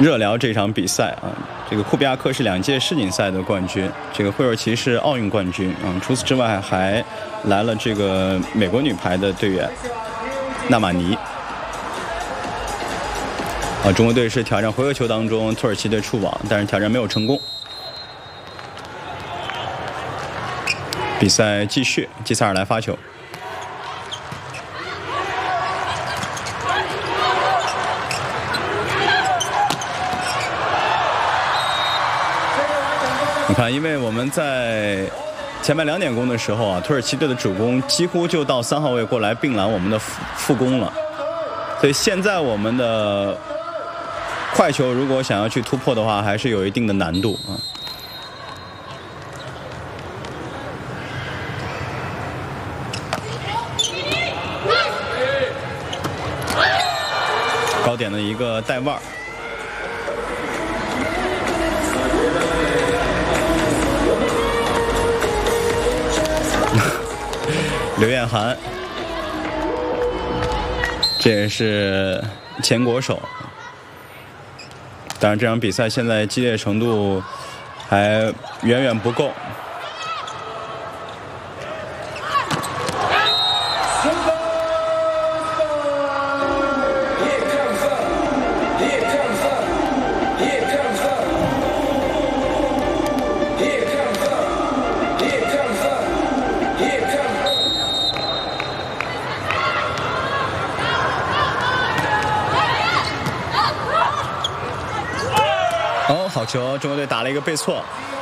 热聊这场比赛啊。这个库比亚克是2届世锦赛的冠军，这个惠尔奇是奥运冠军啊。除此之外，还来了这个美国女排的队员纳马尼。中国队是挑战回合球当中土耳其队触网，但是挑战没有成功。比赛继续，基萨尔来发球。你看，因为我们在前半2点攻的时候啊，土耳其队的主攻几乎就到3号位过来并揽我们的副攻了，所以现在我们的快球如果想要去突破的话，还是有一定的难度啊。高点的一个带腕儿。刘晏涵，这也是前国手。当然，这场比赛现在激烈程度还远远不够。好球！中国队打了一个背错。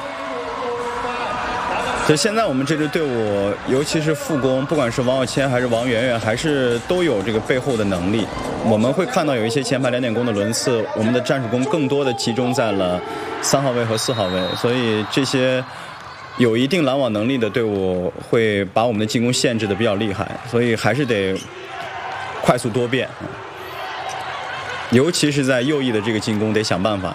所以现在我们这支队伍，尤其是副攻，不管是王晓谦还是王媛媛，还是都有这个背后的能力。我们会看到有一些前排2点攻的轮次，我们的战术攻更多的集中在了3号位和4号位，所以这些有一定拦网能力的队伍会把我们的进攻限制的比较厉害，所以还是得快速多变，尤其是在右翼的这个进攻得想办法。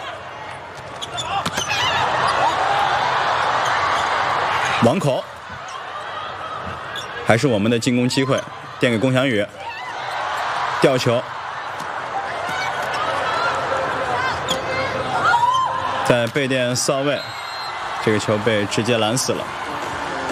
网口还是我们的进攻机会，垫给龚翔宇，吊球，在背垫4号位，这个球被直接拦死了。